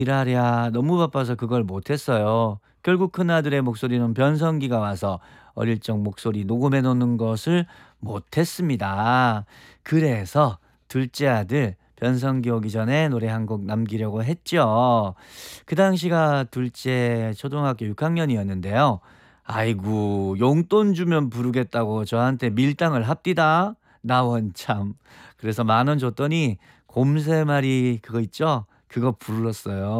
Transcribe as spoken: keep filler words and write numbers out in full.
일하랴 너무 바빠서 그걸 못했어요. 결국 큰아들의 목소리는 변성기가 와서 어릴 적 목소리 녹음해 놓는 것을 못했습니다. 그래서 둘째 아들 변성기 오기 전에 노래 한 곡 남기려고 했죠. 그 당시가 둘째 초등학교 육 학년이었는데요. 아이고 용돈 주면 부르겠다고 저한테 밀당을 합디다. 나 원참. 그래서 만 원 줬더니 곰 세 마리 그거 있죠? 그거 불렀어요.